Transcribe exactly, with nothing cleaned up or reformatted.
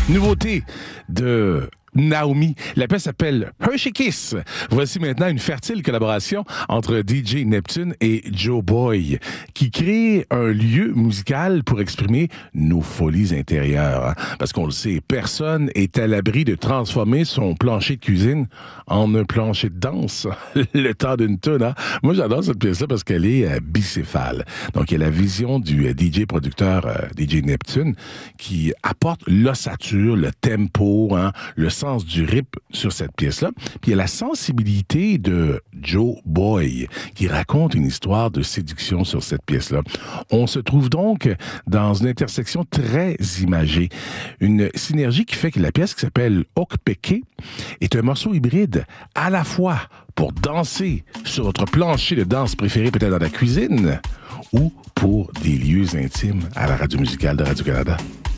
Nouveauté de Naomi. La pièce s'appelle Hershey Kiss. Voici maintenant une fertile collaboration entre D J Neptune et Joe Boy qui crée un lieu musical pour exprimer nos folies intérieures. Hein? Parce qu'on le sait, personne est à l'abri de transformer son plancher de cuisine en un plancher de danse le temps d'une toune. Hein? Moi, j'adore cette pièce-là parce qu'elle est euh, bicéphale. Donc, il y a la vision du euh, D J producteur euh, D J Neptune qui apporte l'ossature, le tempo, hein, le sens du rythme sur cette pièce-là. Puis il y a la sensibilité de Joe Boy qui raconte une histoire de séduction sur cette pièce-là. On se trouve donc dans une intersection très imagée. Une synergie qui fait que la pièce qui s'appelle Okpeke est un morceau hybride à la fois pour danser sur votre plancher de danse préféré peut-être dans la cuisine ou pour des lieux intimes à la radio musicale de Radio-Canada.